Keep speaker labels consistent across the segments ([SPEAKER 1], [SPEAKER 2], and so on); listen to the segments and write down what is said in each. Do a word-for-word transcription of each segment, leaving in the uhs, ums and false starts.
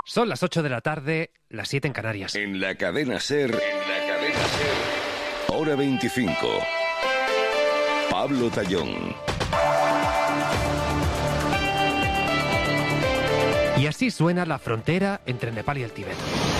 [SPEAKER 1] Son las ocho de la tarde, las siete en Canarias.
[SPEAKER 2] En la cadena SER, en la cadena SER, hora veinticinco. Pablo Tallón.
[SPEAKER 1] Y así suena la frontera entre Nepal y el Tíbet.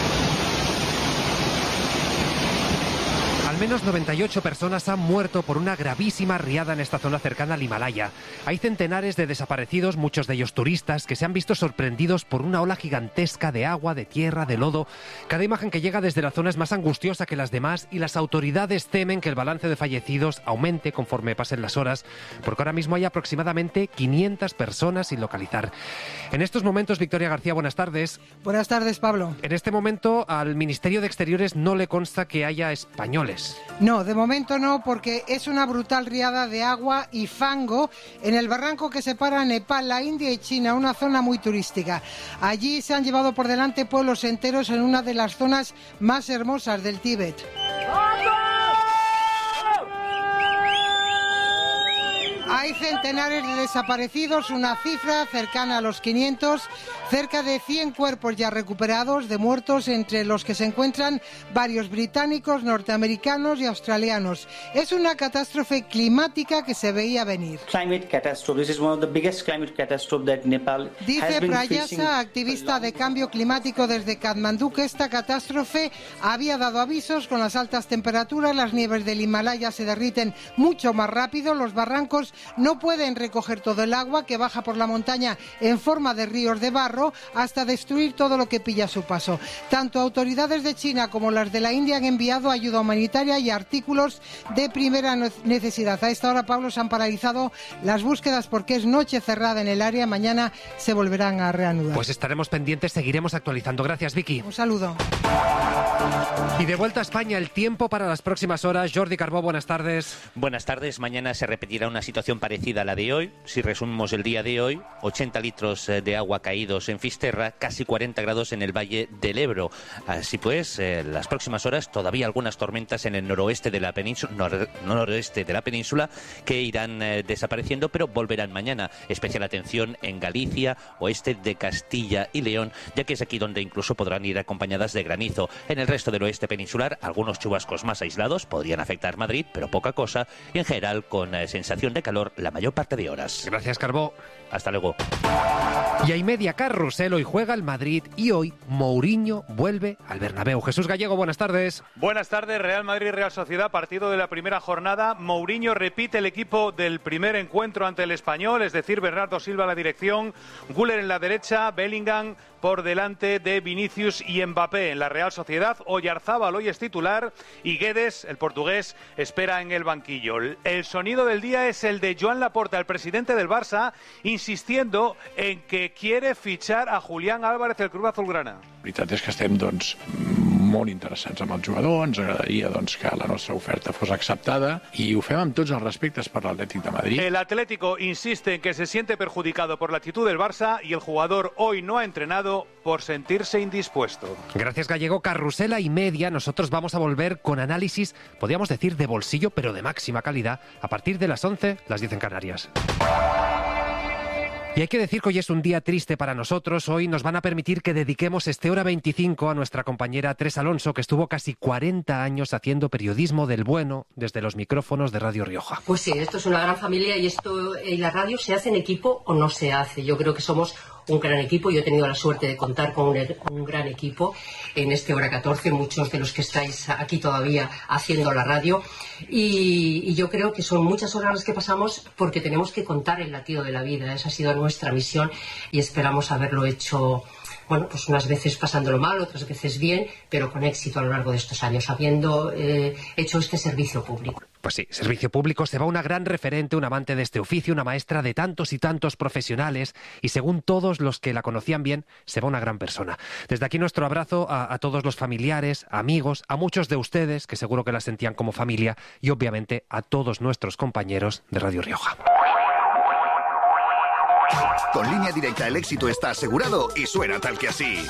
[SPEAKER 1] Al menos noventa y ocho personas han muerto por una gravísima riada en esta zona cercana al Himalaya. Hay centenares de desaparecidos, muchos de ellos turistas, que se han visto sorprendidos por una ola gigantesca de agua, de tierra, de lodo. Cada imagen que llega desde la zona es más angustiosa que las demás y las autoridades temen que el balance de fallecidos aumente conforme pasen las horas, porque ahora mismo hay aproximadamente quinientas personas sin localizar. En estos momentos, Victoria García, buenas tardes.
[SPEAKER 3] Buenas tardes, Pablo.
[SPEAKER 1] En este momento al Ministerio de Exteriores no le consta que haya españoles.
[SPEAKER 3] No, de momento no, porque es una brutal riada de agua y fango en el barranco que separa Nepal, la India y China, una zona muy turística. Allí se han llevado por delante pueblos enteros en una de las zonas más hermosas del Tíbet. Hay centenares de desaparecidos, una cifra cercana a los quinientos, cerca de cien cuerpos ya recuperados de muertos, entre los que se encuentran varios británicos, norteamericanos y australianos. Es una catástrofe climática que se veía venir. Dice Prayasa, activista de cambio climático desde Katmandú, que esta catástrofe había dado avisos. Con las altas temperaturas, las nieves del Himalaya se derriten mucho más rápido, los barrancos no pueden recoger todo el agua que baja por la montaña en forma de ríos de barro hasta destruir todo lo que pilla a su paso. Tanto autoridades de China como las de la India han enviado ayuda humanitaria y artículos de primera necesidad. A esta hora, Pablo, se han paralizado las búsquedas porque es noche cerrada en el área. Mañana se volverán a reanudar.
[SPEAKER 1] Pues estaremos pendientes, seguiremos actualizando. Gracias, Vicky.
[SPEAKER 3] Un saludo.
[SPEAKER 1] Y de vuelta a España, el tiempo para las próximas horas. Jordi Carbó, buenas tardes.
[SPEAKER 4] Buenas tardes. Mañana se repetirá una situación parecida a la de hoy. Si resumimos el día de hoy, ochenta litros de agua caídos en Fisterra, casi cuarenta grados en el Valle del Ebro. Así pues, eh, las próximas horas todavía algunas tormentas en el noroeste de la península, nor noroeste de la península que irán eh, desapareciendo, pero volverán mañana. Especial atención en Galicia, oeste de Castilla y León, ya que es aquí donde incluso podrán ir acompañadas de granizo. En el resto del oeste peninsular, algunos chubascos más aislados podrían afectar Madrid, pero poca cosa, y en general con eh, sensación de calor la mayor parte de horas.
[SPEAKER 1] Gracias, Carbó.
[SPEAKER 4] Hasta luego.
[SPEAKER 1] Y hay media carrusel, hoy juega el Madrid y hoy Mourinho vuelve al Bernabéu. Jesús Gallego, buenas tardes.
[SPEAKER 5] Buenas tardes, Real Madrid-Real Sociedad, partido de la primera jornada. Mourinho repite el equipo del primer encuentro ante el Español, es decir, Bernardo Silva a la dirección, Güler en la derecha, Bellingham por delante de Vinicius y Mbappé. En la Real Sociedad, Oyarzábal hoy es titular y Guedes, el portugués, espera en el banquillo. El sonido del día es el de Joan Laporta, el presidente del Barça, insistiendo en que quiere fichar a Julián Álvarez del Club Azulgrana.
[SPEAKER 6] La veritat és que estem doncs, molt interessats amb el jugador, ens agradaria doncs, que la nostra oferta fos acceptada i ho fem amb tots els respectes per l'Atlètic de Madrid.
[SPEAKER 5] El Atlético insiste en que se siente perjudicado por la actitud del Barça y el jugador hoy no ha entrenado por sentirse indispuesto.
[SPEAKER 1] Gracias, Gallego. Carrusela y media. Nosotros vamos a volver con análisis, podríamos decir de bolsillo, pero de máxima calidad, a partir de las once, las diez en Canarias. Y hay que decir que hoy es un día triste para nosotros. Hoy nos van a permitir que dediquemos este hora veinticinco a nuestra compañera Teresa Alonso, que estuvo casi cuarenta años haciendo periodismo del bueno desde los micrófonos de Radio Rioja.
[SPEAKER 7] Pues sí, esto es una gran familia y esto y la radio se hace en equipo o no se hace. Yo creo que somos un gran equipo. Yo he tenido la suerte de contar con un, un gran equipo en este Hora catorce, muchos de los que estáis aquí todavía haciendo la radio. Y, y yo creo que son muchas horas las que pasamos porque tenemos que contar el latido de la vida. Esa ha sido nuestra misión y esperamos haberlo hecho, bueno, pues unas veces pasándolo mal, otras veces bien, pero con éxito a lo largo de estos años, habiendo eh, hecho este servicio público.
[SPEAKER 1] Pues sí, servicio público, se va una gran referente, un amante de este oficio, una maestra de tantos y tantos profesionales y según todos los que la conocían bien, se va una gran persona. Desde aquí nuestro abrazo a, a todos los familiares, amigos, a muchos de ustedes que seguro que la sentían como familia y obviamente a todos nuestros compañeros de Radio Rioja.
[SPEAKER 8] Con Línea Directa el éxito está asegurado y suena tal que así.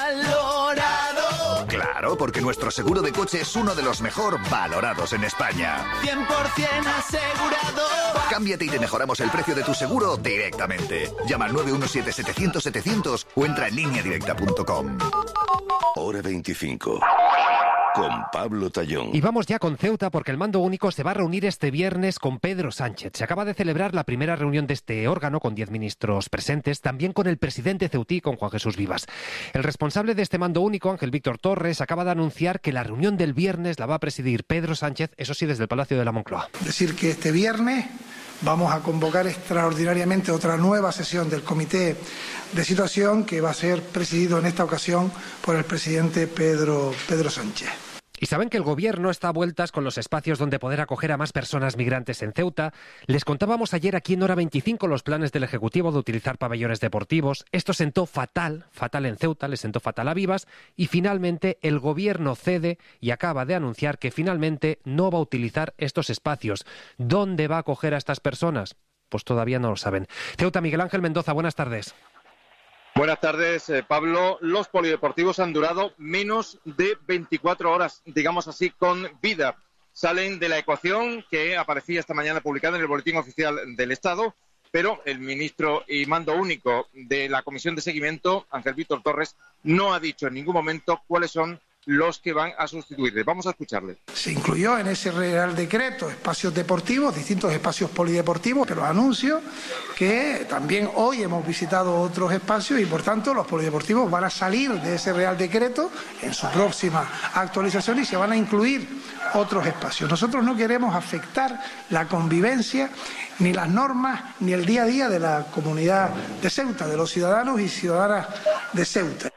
[SPEAKER 9] ¡Valorado!
[SPEAKER 8] Claro, porque nuestro seguro de coche es uno de los mejor valorados en España.
[SPEAKER 9] cien por ciento asegurado.
[SPEAKER 8] Cámbiate y te mejoramos el precio de tu seguro directamente. Llama al nueve uno siete setecientos setecientos o entra en línea directa punto com.
[SPEAKER 2] Hora veinticinco. Con Pablo Tallón.
[SPEAKER 1] Y vamos ya con Ceuta, porque el Mando Único se va a reunir este viernes con Pedro Sánchez. Se acaba de celebrar la primera reunión de este órgano con diez ministros presentes, también con el presidente ceutí, con Juan Jesús Vivas. El responsable de este Mando Único, Ángel Víctor Torres, acaba de anunciar que la reunión del viernes la va a presidir Pedro Sánchez, eso sí, desde el Palacio de la Moncloa.
[SPEAKER 10] Decir que este viernes vamos a convocar extraordinariamente otra nueva sesión del Comité de Situación, que va a ser presidido en esta ocasión por el presidente Pedro, Pedro Sánchez.
[SPEAKER 1] Y saben que el Gobierno está a vueltas con los espacios donde poder acoger a más personas migrantes en Ceuta. Les contábamos ayer aquí en Hora veinticinco los planes del Ejecutivo de utilizar pabellones deportivos. Esto sentó fatal, fatal en Ceuta, le sentó fatal a Vivas. Y finalmente el Gobierno cede y acaba de anunciar que finalmente no va a utilizar estos espacios. ¿Dónde va a acoger a estas personas? Pues todavía no lo saben. Ceuta, Miguel Ángel Mendoza, buenas tardes.
[SPEAKER 11] Buenas tardes, eh, Pablo. Los polideportivos han durado menos de veinticuatro horas, digamos así, con vida. Salen de la ecuación que aparecía esta mañana publicada en el Boletín Oficial del Estado, pero el ministro y mando único de la Comisión de Seguimiento, Ángel Víctor Torres, no ha dicho en ningún momento cuáles son los que van a sustituirle. Vamos a escucharle.
[SPEAKER 10] Se incluyó en ese Real Decreto espacios deportivos, distintos espacios polideportivos, pero anuncio que también hoy hemos visitado otros espacios y por tanto los polideportivos van a salir de ese Real Decreto en su próxima actualización y se van a incluir otros espacios. Nosotros no queremos afectar la convivencia, ni las normas, ni el día a día de la comunidad de Ceuta, de los ciudadanos y ciudadanas de Ceuta.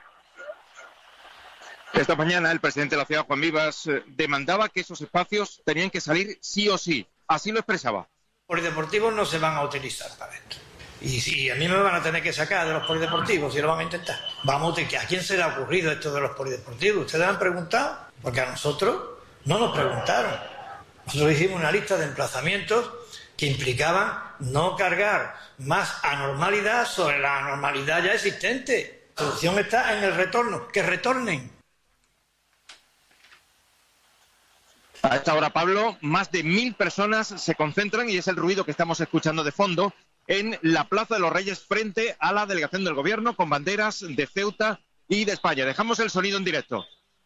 [SPEAKER 11] Esta mañana el presidente de la ciudad, Juan Vivas, demandaba que esos espacios tenían que salir sí o sí. Así lo expresaba.
[SPEAKER 12] Los polideportivos no se van a utilizar para esto. Y si a mí me van a tener que sacar de los polideportivos, si lo van a intentar. Vamos, ¿a quién se le ha ocurrido esto de los polideportivos? ¿Ustedes han preguntado? Porque a nosotros no nos preguntaron. Nosotros hicimos una lista de emplazamientos que implicaban no cargar más anormalidad sobre la anormalidad ya existente. La solución está en el retorno. Que retornen.
[SPEAKER 11] A esta hora, Pablo, más de mil personas se concentran, y es el ruido que estamos escuchando de fondo, en la Plaza de los Reyes frente a la delegación del Gobierno con banderas de Ceuta y de España. Dejamos el sonido en directo.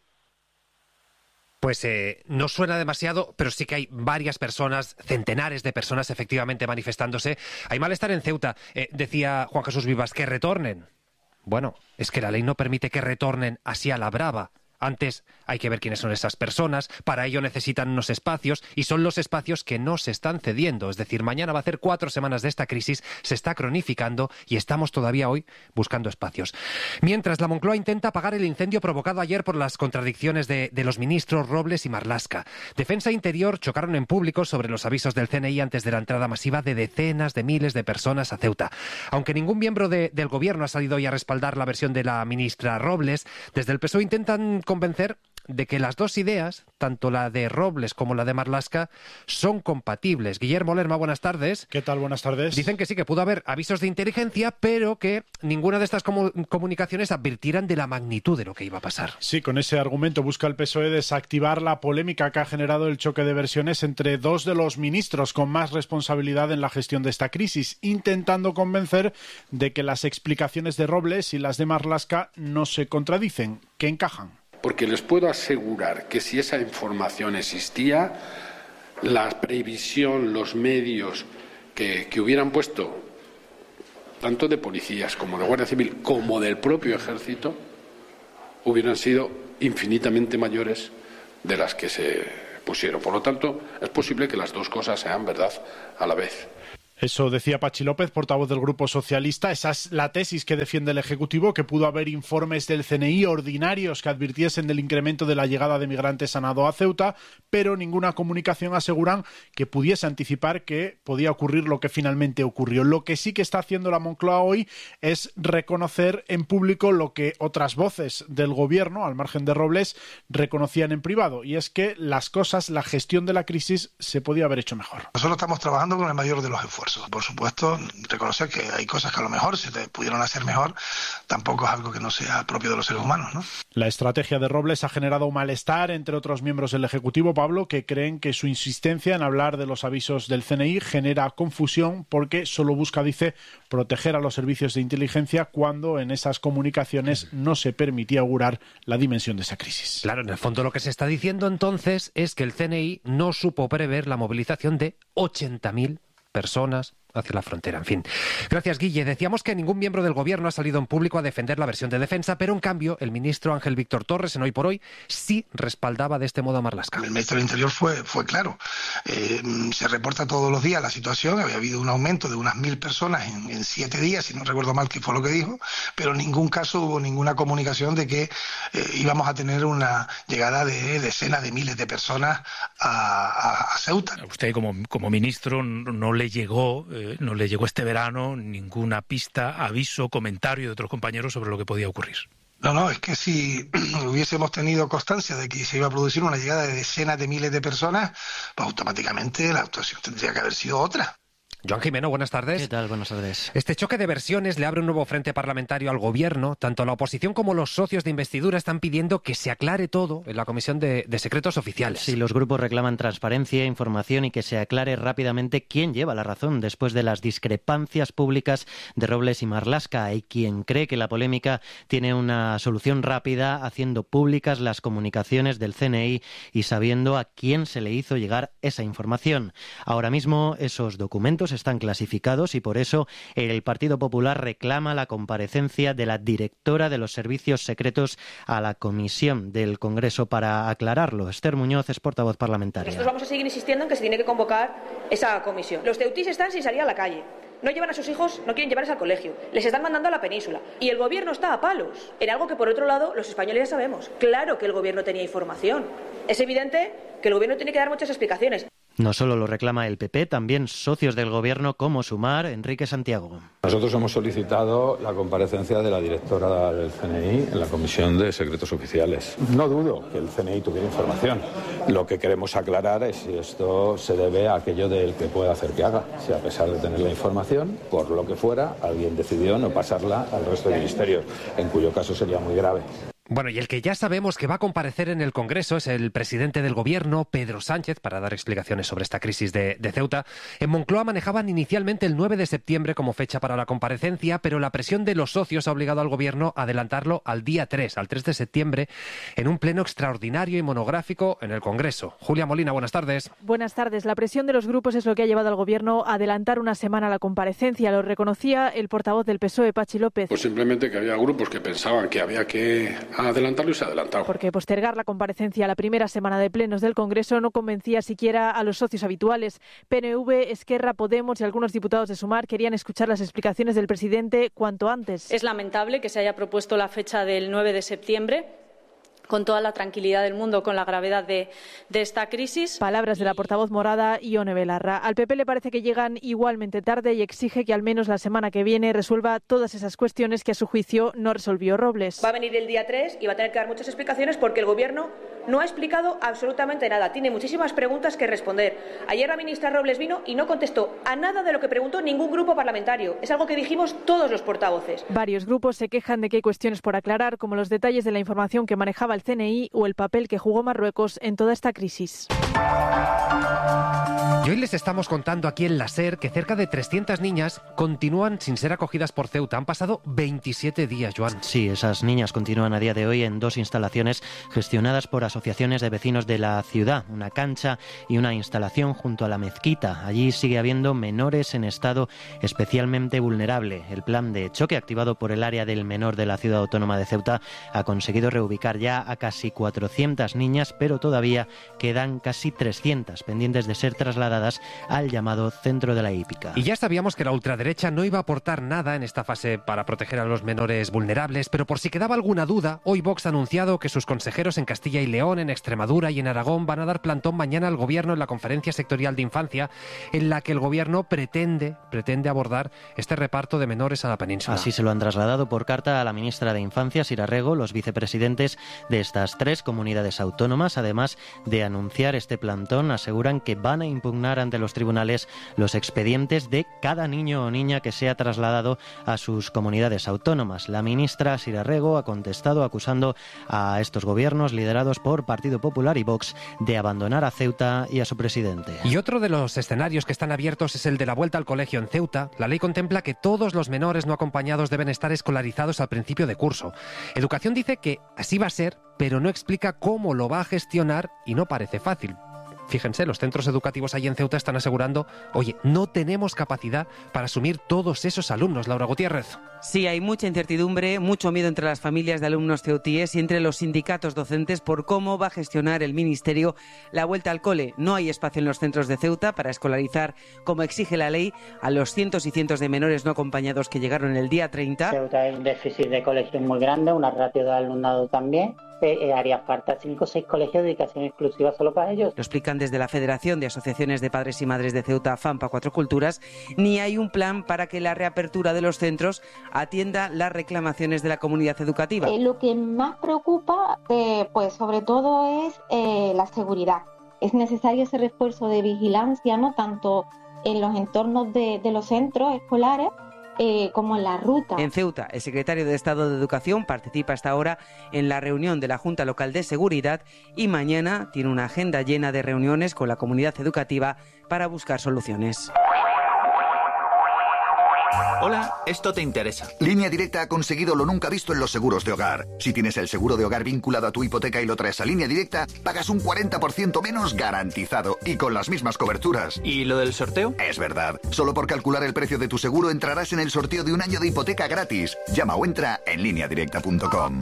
[SPEAKER 1] Pues eh, no suena demasiado, pero sí que hay varias personas, centenares de personas efectivamente manifestándose. Hay malestar en Ceuta. Eh, decía Juan Jesús Vivas, que retornen. Bueno, es que la ley no permite que retornen así a la brava. Antes hay que ver quiénes son esas personas, para ello necesitan unos espacios y son los espacios que no se están cediendo. Es decir, mañana va a hacer cuatro semanas de esta crisis, se está cronificando y estamos todavía hoy buscando espacios. Mientras, la Moncloa intenta apagar el incendio provocado ayer por las contradicciones de, de los ministros Robles y Marlaska. Defensa e Interior chocaron en público sobre los avisos del C N I antes de la entrada masiva de decenas de miles de personas a Ceuta. Aunque ningún miembro de, del Gobierno ha salido hoy a respaldar la versión de la ministra Robles, desde el P S O E intentan convencer de que las dos ideas, tanto la de Robles como la de Marlaska, son compatibles. Guillermo Lerma, buenas tardes.
[SPEAKER 13] ¿Qué tal? Buenas tardes.
[SPEAKER 1] Dicen que sí, que pudo haber avisos de inteligencia, pero que ninguna de estas comu- comunicaciones advirtieran de la magnitud de lo que iba a pasar.
[SPEAKER 13] Sí, con ese argumento busca el P S O E desactivar la polémica que ha generado el choque de versiones entre dos de los ministros con más responsabilidad en la gestión de esta crisis, intentando convencer de que las explicaciones de Robles y las de Marlaska no se contradicen, que encajan.
[SPEAKER 14] Porque les puedo asegurar que si esa información existía, la previsión, los medios que, que hubieran puesto, tanto de policías como de Guardia Civil, como del propio Ejército, hubieran sido infinitamente mayores de las que se pusieron. Por lo tanto, es posible que las dos cosas sean verdad a la vez.
[SPEAKER 13] Eso decía Pachi López, portavoz del Grupo Socialista. Esa es la tesis que defiende el Ejecutivo, que pudo haber informes del C N I ordinarios que advirtiesen del incremento de la llegada de migrantes a nado a Ceuta, pero ninguna comunicación aseguran que pudiese anticipar que podía ocurrir lo que finalmente ocurrió. Lo que sí que está haciendo la Moncloa hoy es reconocer en público lo que otras voces del Gobierno, al margen de Robles, reconocían en privado, y es que las cosas, la gestión de la crisis, se podía haber hecho mejor.
[SPEAKER 10] Nosotros estamos trabajando con el mayor de los esfuerzos. esfuerzo. Por supuesto, reconocer que hay cosas que a lo mejor se te pudieron hacer mejor, tampoco es algo que no sea propio de los seres humanos, ¿no?
[SPEAKER 13] La estrategia de Robles ha generado un malestar entre otros miembros del Ejecutivo, Pablo, que creen que su insistencia en hablar de los avisos del C N I genera confusión porque solo busca, dice, proteger a los servicios de inteligencia cuando en esas comunicaciones no se permitía augurar la dimensión de esa crisis.
[SPEAKER 1] Claro, en el fondo lo que se está diciendo entonces es que el C N I no supo prever la movilización de ochenta mil personas hacia la frontera. En fin. Gracias, Guille. Decíamos que ningún miembro del Gobierno ha salido en público a defender la versión de defensa, pero en cambio el ministro Ángel Víctor Torres en Hoy por Hoy sí respaldaba de este modo a Marlaska.
[SPEAKER 10] El ministro del Interior fue, fue claro. Eh, se reporta todos los días la situación. Había habido un aumento de unas mil personas en, en siete días, si no recuerdo mal qué fue lo que dijo, pero en ningún caso hubo ninguna comunicación de que eh, íbamos a tener una llegada de decenas de miles de personas a, a, a Ceuta.
[SPEAKER 15] A usted como, como ministro no le llegó... Eh... no le llegó este verano ninguna pista, aviso, comentario de otros compañeros sobre lo que podía ocurrir.
[SPEAKER 10] No, no, es que si hubiésemos tenido constancia de que se iba a producir una llegada de decenas de miles de personas, pues automáticamente la actuación tendría que haber sido otra.
[SPEAKER 1] Joan Jimeno, buenas tardes.
[SPEAKER 16] ¿Qué tal? Buenas tardes.
[SPEAKER 1] Este choque de versiones le abre un nuevo frente parlamentario al Gobierno. Tanto la oposición como los socios de investidura están pidiendo que se aclare todo en la Comisión de, de Secretos Oficiales.
[SPEAKER 16] Sí, los grupos reclaman transparencia, información y que se aclare rápidamente quién lleva la razón después de las discrepancias públicas de Robles y Marlaska. Hay quien cree que la polémica tiene una solución rápida haciendo públicas las comunicaciones del C N I y sabiendo a quién se le hizo llegar esa información. Ahora mismo esos documentos están clasificados y por eso el Partido Popular reclama la comparecencia de la directora de los servicios secretos a la comisión del Congreso para aclararlo. Esther Muñoz es portavoz parlamentaria.
[SPEAKER 17] Nosotros vamos a seguir insistiendo en que se tiene que convocar esa comisión. Los ceutís están sin salir a la calle. No llevan a sus hijos, no quieren llevarles al colegio. Les están mandando a la península. Y el Gobierno está a palos. En algo que, por otro lado, los españoles ya sabemos. Claro que el Gobierno tenía información. Es evidente que el Gobierno tiene que dar muchas explicaciones.
[SPEAKER 16] No solo lo reclama el P P, también socios del Gobierno como Sumar, Enrique Santiago.
[SPEAKER 18] Nosotros hemos solicitado la comparecencia de la directora del C N I en la Comisión de Secretos Oficiales. No dudo que el C N I tuviera información. Lo que queremos aclarar es si esto se debe a aquello del que puede hacer que haga. Si a pesar de tener la información, por lo que fuera, alguien decidió no pasarla al resto de ministerios, en cuyo caso sería muy grave.
[SPEAKER 1] Bueno, y el que ya sabemos que va a comparecer en el Congreso es el presidente del Gobierno, Pedro Sánchez, para dar explicaciones sobre esta crisis de, de Ceuta. En Moncloa manejaban inicialmente el nueve de septiembre como fecha para la comparecencia, pero la presión de los socios ha obligado al Gobierno a adelantarlo al día tres, al tres de septiembre, en un pleno extraordinario y monográfico en el Congreso. Julia Molina, buenas tardes.
[SPEAKER 19] Buenas tardes. La presión de los grupos es lo que ha llevado al Gobierno a adelantar una semana la comparecencia. Lo reconocía el portavoz del P S O E, Pachi López.
[SPEAKER 14] Pues simplemente que había grupos que pensaban que había que adelantarlo y se ha adelantado.
[SPEAKER 19] Porque postergar la comparecencia a la primera semana de plenos del Congreso no convencía siquiera a los socios habituales. P N V, Esquerra, Podemos y algunos diputados de Sumar querían escuchar las explicaciones del presidente cuanto antes.
[SPEAKER 20] Es lamentable que se haya propuesto la fecha del nueve de septiembre. Con toda la tranquilidad del mundo, con la gravedad de, de esta crisis.
[SPEAKER 19] Palabras de la portavoz morada, Ione Belarra. Al P P le parece que llegan igualmente tarde y exige que al menos la semana que viene resuelva todas esas cuestiones que a su juicio no resolvió Robles.
[SPEAKER 17] Va a venir el día tres y va a tener que dar muchas explicaciones porque el Gobierno no ha explicado absolutamente nada. Tiene muchísimas preguntas que responder. Ayer la ministra Robles vino y no contestó a nada de lo que preguntó ningún grupo parlamentario. Es algo que dijimos todos los portavoces.
[SPEAKER 19] Varios grupos se quejan de que hay cuestiones por aclarar, como los detalles de la información que manejaba el C N I o el papel que jugó Marruecos en toda esta crisis.
[SPEAKER 1] Y hoy les estamos contando aquí en la SER que cerca de trescientas niñas continúan sin ser acogidas por Ceuta. Han pasado veintisiete días, Joan.
[SPEAKER 16] Sí, esas niñas continúan a día de hoy en dos instalaciones gestionadas por asociaciones de vecinos de la ciudad, una cancha y una instalación junto a la mezquita. Allí sigue habiendo menores en estado especialmente vulnerable. El plan de choque activado por el área del menor de la ciudad autónoma de Ceuta ha conseguido reubicar ya a casi cuatrocientas niñas, pero todavía quedan casi trescientas pendientes de ser trasladadas al llamado centro de la hípica.
[SPEAKER 1] Y ya sabíamos que la ultraderecha no iba a aportar nada en esta fase para proteger a los menores vulnerables, pero por si quedaba alguna duda, hoy Vox ha anunciado que sus consejeros en Castilla y León, en Extremadura y en Aragón van a dar plantón mañana al Gobierno en la Conferencia Sectorial de Infancia, en la que el Gobierno pretende, pretende abordar este reparto de menores a la península.
[SPEAKER 16] Así se lo han trasladado por carta a la ministra de Infancia, Sira Rego, los vicepresidentes de estas tres comunidades autónomas, además de anunciar este este plantón aseguran que van a impugnar ante los tribunales los expedientes de cada niño o niña que sea trasladado a sus comunidades autónomas. La ministra Sira Rego ha contestado acusando a estos gobiernos liderados por Partido Popular y Vox de abandonar a Ceuta y a su presidente.
[SPEAKER 1] Y otro de los escenarios que están abiertos es el de la vuelta al colegio en Ceuta. La ley contempla que todos los menores no acompañados deben estar escolarizados al principio de curso. Educación dice que así va a ser, pero no explica cómo lo va a gestionar y no parece fácil. Fíjense, los centros educativos allí en Ceuta están asegurando, oye, no tenemos capacidad para asumir todos esos alumnos. Laura Gutiérrez.
[SPEAKER 21] Sí, hay mucha incertidumbre, mucho miedo entre las familias de alumnos ceutíes y entre los sindicatos docentes por cómo va a gestionar el Ministerio la vuelta al cole. No hay espacio en los centros de Ceuta para escolarizar, como exige la ley, a los cientos y cientos de menores no acompañados que llegaron el día treinta.
[SPEAKER 22] Ceuta hay un déficit de colegios muy grande, una ratio de alumnado también. Eh, haría falta cinco o seis colegios de dedicación exclusiva solo para ellos.
[SPEAKER 21] Lo explican desde la Federación de Asociaciones de Padres y Madres de Ceuta, FAMPA Cuatro Culturas. Ni hay un plan para que la reapertura de los centros atienda las reclamaciones de la comunidad educativa.
[SPEAKER 23] Eh, lo que más preocupa, eh, pues sobre todo es eh, la seguridad. Es necesario ese refuerzo de vigilancia, no tanto en los entornos de, de los centros escolares, Eh, como en la ruta.
[SPEAKER 21] En Ceuta, el secretario de Estado de Educación participa hasta ahora en la reunión de la Junta Local de Seguridad y mañana tiene una agenda llena de reuniones con la comunidad educativa para buscar soluciones.
[SPEAKER 8] Hola, esto te interesa. Línea Directa ha conseguido lo nunca visto en los seguros de hogar. Si tienes el seguro de hogar vinculado a tu hipoteca y lo traes a Línea Directa, pagas un cuarenta por ciento menos garantizado y con las mismas coberturas.
[SPEAKER 24] ¿Y lo del sorteo?
[SPEAKER 8] Es verdad. Solo por calcular el precio de tu seguro entrarás en el sorteo de un año de hipoteca gratis. Llama o entra en línea directa punto com.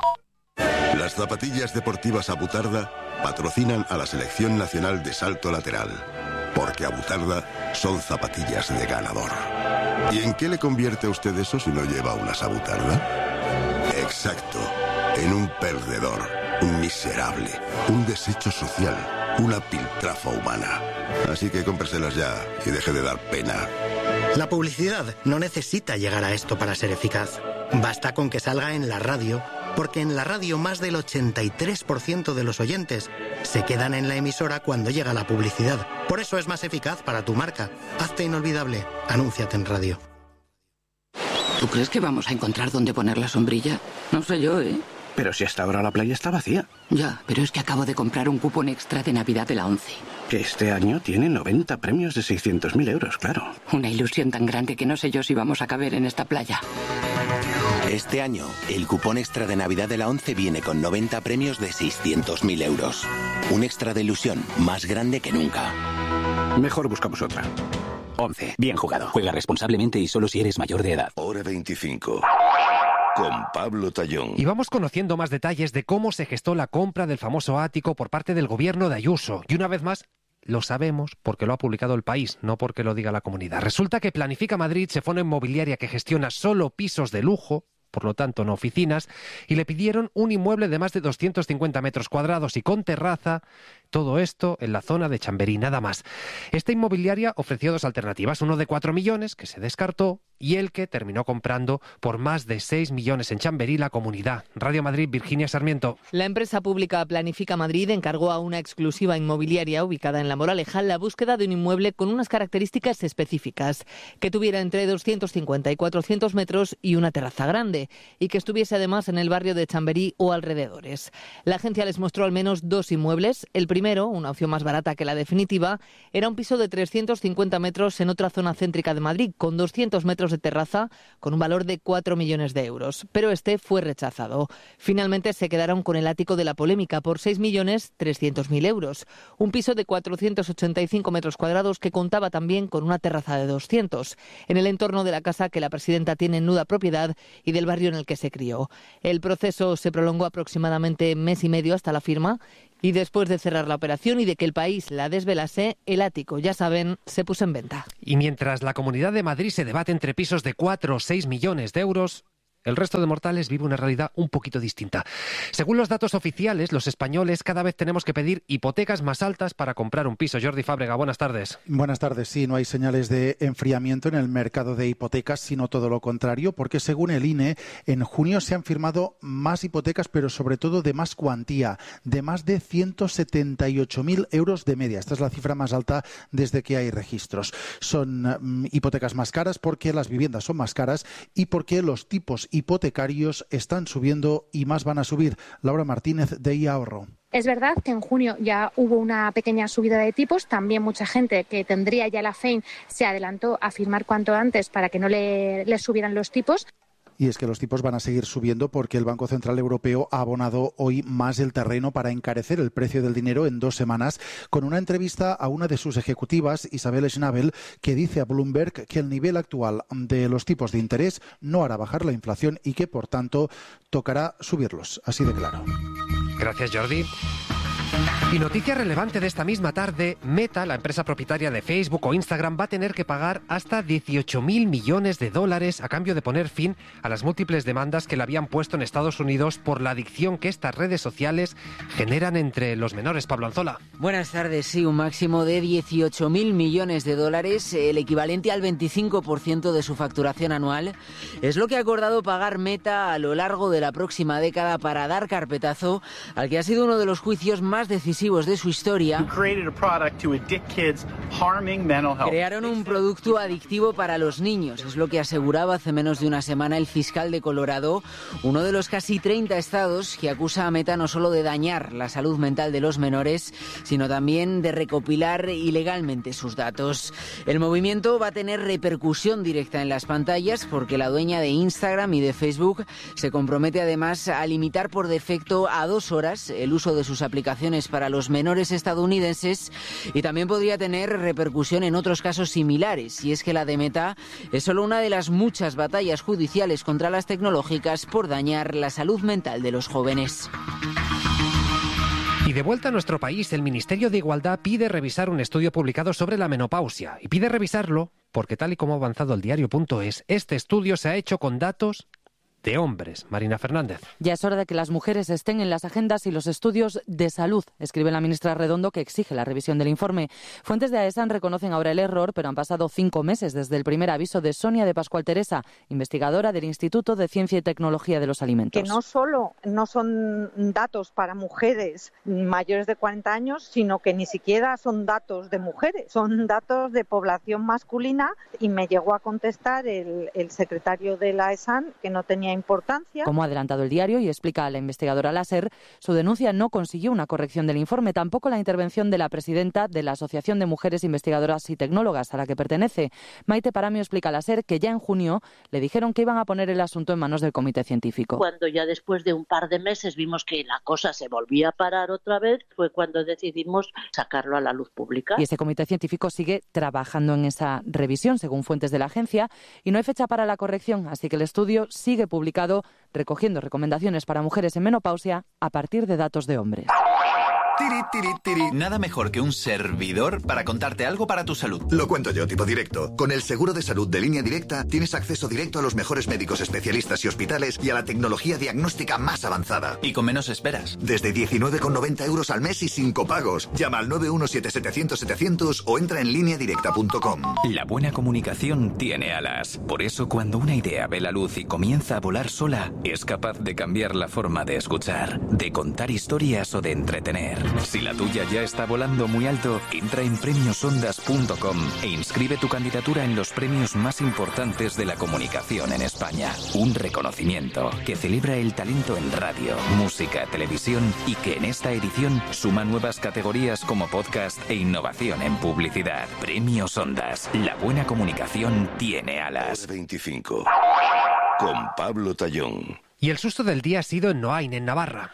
[SPEAKER 25] Las zapatillas deportivas Abutarda patrocinan a la Selección Nacional de Salto Lateral. Porque Abutarda son zapatillas de ganador. ¿Y en qué le convierte a usted eso si no lleva una Abutarda? Exacto, en un perdedor, un miserable, un desecho social, una piltrafa humana. Así que cómpreselas ya y deje de dar pena.
[SPEAKER 26] La publicidad no necesita llegar a esto para ser eficaz. Basta con que salga en la radio, porque en la radio más del ochenta y tres por ciento de los oyentes se quedan en la emisora cuando llega la publicidad. Por eso es más eficaz para tu marca. Hazte inolvidable. Anúnciate en radio.
[SPEAKER 27] ¿Tú crees que vamos a encontrar dónde poner la sombrilla? No sé yo, ¿eh?
[SPEAKER 28] Pero si hasta ahora la playa está vacía.
[SPEAKER 27] Ya, pero es que acabo de comprar un cupón extra de Navidad de la ONCE.
[SPEAKER 28] Que este año tiene noventa premios de seiscientos mil euros, claro.
[SPEAKER 27] Una ilusión tan grande que no sé yo si vamos a caber en esta playa.
[SPEAKER 29] Este año, el cupón extra de Navidad de la ONCE viene con noventa premios de seiscientos mil euros. Un extra de ilusión más grande que nunca.
[SPEAKER 28] Mejor buscamos otra.
[SPEAKER 29] ONCE. Bien jugado. Juega responsablemente y solo si eres mayor de edad.
[SPEAKER 2] Hora veinticinco. Con Pablo Tallón.
[SPEAKER 1] Y vamos conociendo más detalles de cómo se gestó la compra del famoso ático por parte del gobierno de Ayuso. Y una vez más, lo sabemos porque lo ha publicado El País, no porque lo diga la comunidad. Resulta que Planifica Madrid se fue a una inmobiliaria que gestiona solo pisos de lujo, por lo tanto no oficinas, y le pidieron un inmueble de más de doscientos cincuenta metros cuadrados y con terraza, todo esto en la zona de Chamberí, nada más. Esta inmobiliaria ofreció dos alternativas, uno de cuatro millones, que se descartó, y el que terminó comprando por más de seis millones en Chamberí, la comunidad. Radio Madrid, Virginia Sarmiento.
[SPEAKER 30] La empresa pública Planifica Madrid encargó a una exclusiva inmobiliaria ubicada en La Moraleja la búsqueda de un inmueble con unas características específicas, que tuviera entre doscientos cincuenta y cuatrocientos metros y una terraza grande, y que estuviese además en el barrio de Chamberí o alrededores. La agencia les mostró al menos dos inmuebles. El primero, una opción más barata que la definitiva, era un piso de trescientos cincuenta metros en otra zona céntrica de Madrid, con doscientos metros de terraza, con un valor de cuatro millones de euros. Pero este fue rechazado. Finalmente se quedaron con el ático de la polémica por seis millones trescientos mil euros. Un piso de cuatrocientos ochenta y cinco metros cuadrados que contaba también con una terraza de doscientos, en el entorno de la casa que la presidenta tiene en nuda propiedad y del barrio en el que se crió. El proceso se prolongó aproximadamente mes y medio hasta la firma, y después de cerrar la operación y de que El País la desvelase, el ático, ya saben, se puso en venta.
[SPEAKER 1] Y mientras la Comunidad de Madrid se debate entre pisos de cuatro o seis millones de euros, El resto de mortales vive una realidad un poquito distinta. Según los datos oficiales, los españoles cada vez tenemos que pedir hipotecas más altas para comprar un piso. Jordi Fábrega, buenas tardes.
[SPEAKER 3] Buenas tardes. Sí, no hay señales de enfriamiento en el mercado de hipotecas, sino todo lo contrario, porque según el I N E, en junio se han firmado más hipotecas, pero sobre todo de más cuantía, de más de ciento setenta y ocho mil euros de media. Esta es la cifra más alta desde que hay registros. Son um, hipotecas más caras porque las viviendas son más caras y porque los tipos hipotecarios están subiendo y más van a subir. Laura Martínez, de iAhorro.
[SPEAKER 4] Es verdad que en junio ya hubo una pequeña subida de tipos. También mucha gente que tendría ya la FEIN se adelantó a firmar cuanto antes para que no le, le subieran los tipos.
[SPEAKER 3] Y es que los tipos van a seguir subiendo porque el Banco Central Europeo ha abonado hoy más el terreno para encarecer el precio del dinero en dos semanas, con una entrevista a una de sus ejecutivas, Isabel Schnabel, que dice a Bloomberg que el nivel actual de los tipos de interés no hará bajar la inflación y que, por tanto, tocará subirlos. Así de claro.
[SPEAKER 1] Gracias, Jordi. Y noticia relevante de esta misma tarde, Meta, la empresa propietaria de Facebook o Instagram, va a tener que pagar hasta dieciocho mil millones de dólares a cambio de poner fin a las múltiples demandas que le habían puesto en Estados Unidos por la adicción que estas redes sociales generan entre los menores. Pablo Anzola.
[SPEAKER 5] Buenas tardes. Sí, un máximo de dieciocho mil millones de dólares, el equivalente al veinticinco por ciento de su facturación anual, es lo que ha acordado pagar Meta a lo largo de la próxima década para dar carpetazo al que ha sido uno de los juicios más decisivos de su historia. Crearon un producto adictivo para los niños, es lo que aseguraba hace menos de una semana el fiscal de Colorado, uno de los casi treinta estados que acusa a Meta no solo de dañar la salud mental de los menores, sino también de recopilar ilegalmente sus datos. El movimiento va a tener repercusión directa en las pantallas porque la dueña de Instagram y de Facebook se compromete además a limitar por defecto a dos horas el uso de sus aplicaciones para los menores estadounidenses, y también podría tener repercusión en otros casos similares, y es que la de Meta es solo una de las muchas batallas judiciales contra las tecnológicas por dañar la salud mental de los jóvenes.
[SPEAKER 1] Y de vuelta a nuestro país, el Ministerio de Igualdad pide revisar un estudio publicado sobre la menopausia, y pide revisarlo porque, tal y como ha avanzado el diario punto es, este estudio se ha hecho con datos de hombres. Marina Fernández.
[SPEAKER 6] Ya es hora de que las mujeres estén en las agendas y los estudios de salud, escribe la ministra Redondo, que exige la revisión del informe. Fuentes de AESAN reconocen ahora el error, pero han pasado cinco meses desde el primer aviso de Sonia de Pascual Teresa, investigadora del Instituto de Ciencia y Tecnología de los Alimentos.
[SPEAKER 7] Que no solo no son datos para mujeres mayores de cuarenta años, sino que ni siquiera son datos de mujeres, son datos de población masculina, y me llegó a contestar el, el secretario de la AESAN que no tenía importancia.
[SPEAKER 6] Como ha adelantado el diario y explica la investigadora Láser, su denuncia no consiguió una corrección del informe, tampoco la intervención de la presidenta de la Asociación de Mujeres Investigadoras y Tecnólogas, a la que pertenece. Maite Paramio explica a Láser que ya en junio le dijeron que iban a poner el asunto en manos del comité científico.
[SPEAKER 9] Cuando ya después de un par de meses vimos que la cosa se volvía a parar otra vez, fue cuando decidimos sacarlo a la luz pública.
[SPEAKER 6] Y ese comité científico sigue trabajando en esa revisión, según fuentes de la agencia, y no hay fecha para la corrección, así que el estudio sigue publicado publicado recogiendo recomendaciones para mujeres en menopausia a partir de datos de hombres.
[SPEAKER 11] Tiri, tiri, tiri. Nada mejor que un servidor para contarte algo para tu salud.
[SPEAKER 8] Lo cuento yo, tipo directo. Con el seguro de salud de Línea Directa tienes acceso directo a los mejores médicos especialistas y hospitales y a la tecnología diagnóstica más avanzada.
[SPEAKER 11] Y con menos esperas.
[SPEAKER 8] Desde diecinueve con noventa euros al mes y sin copagos. Llama al nueve uno siete setecientos setecientos o entra en línea directa punto com.
[SPEAKER 12] La buena comunicación tiene alas. Por eso, cuando una idea ve la luz y comienza a volar sola, es capaz de cambiar la forma de escuchar, de contar historias o de entretener. Si la tuya ya está volando muy alto, entra en premios ondas punto com e inscribe tu candidatura en los premios más importantes de la comunicación en España. Un reconocimiento que celebra el talento en radio, música, televisión y que en esta edición suma nuevas categorías como podcast e innovación en publicidad. Premios Ondas. La buena comunicación tiene alas.
[SPEAKER 2] veinticinco. Con Pablo Tallón.
[SPEAKER 1] Y el susto del día ha sido en Noain, en Navarra.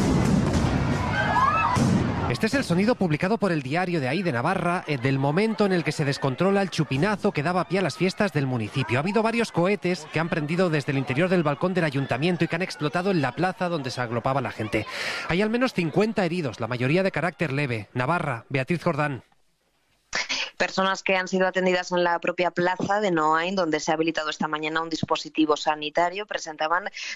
[SPEAKER 1] Este es el sonido publicado por el diario de ahí de Navarra eh, del momento en el que se descontrola el chupinazo que daba pie a las fiestas del municipio. Ha habido varios cohetes que han prendido desde el interior del balcón del ayuntamiento y que han explotado en la plaza donde se agrupaba la gente. Hay al menos cincuenta heridos, la mayoría de carácter leve. Navarra, Beatriz Jordán.
[SPEAKER 10] Personas que han sido atendidas en la propia plaza de Noain, donde se ha habilitado esta mañana un dispositivo sanitario, presentaban